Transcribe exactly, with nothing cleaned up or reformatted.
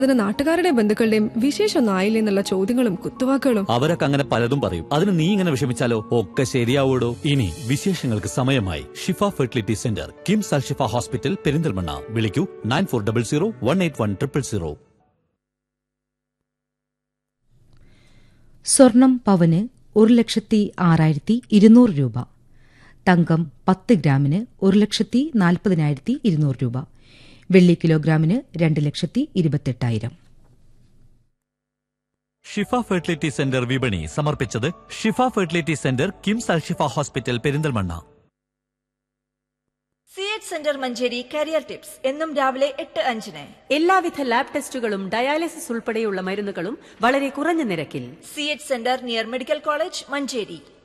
അതിന് നാട്ടുകാരുടെയും ബന്ധുക്കളുടെയും വിശേഷമൊന്നും ആയില്ലേ എന്നുള്ള ചോദ്യങ്ങളും കുത്തുവാക്കുകളും. അവരൊക്കെ അങ്ങനെ പലതും പറയും. അതിന് നീ ഇങ്ങനെ വിഷമിച്ചാലോ? ഒക്കെ ശരിയാവൂടോ. ഇനി വിശേഷങ്ങൾക്ക് സമയമായി. ഷിഫ ഫെർട്ടിലിറ്റി സെന്റർ, കിംസ് അൽ ഷിഫ ഹോസ്പിറ്റൽ, പെരിന്തൽമണ്ണ. വിളിക്കൂ nine four double zero one eight one triple zero. സ്വർണം പവന് ഒരു ലക്ഷത്തി ആറായിരത്തി ഇരുന്നൂറ് രൂപ. തങ്കം പത്ത് ഗ്രാമിന് ഒരു ലക്ഷത്തി നാൽപ്പതിനായിരത്തി ഇരുന്നൂറ് രൂപ. വെള്ളി കിലോഗ്രാമിന് രണ്ട് ലക്ഷത്തി ഇരുപത്തെട്ടായിരം. ഷിഫ ഫെർട്ടിലിറ്റി സെന്റർ വിപണി സമർപ്പിച്ചത് ഷിഫ ഫെർട്ടിലിറ്റി സെന്റർ, കിംസ് അൽ ഷിഫ hospital, Perinthalmanna. C H centre Manjeri career tips എന്നും രാവിലെ എട്ട് അഞ്ചിന്. എല്ലാവിധ ലാബ് ടെസ്റ്റുകളും ഡയാലിസിസ് ഉൾപ്പെടെയുള്ള മരുന്നുകളും വളരെ കുറഞ്ഞ നിരക്കിൽ. C H centre near medical college, Manjeri.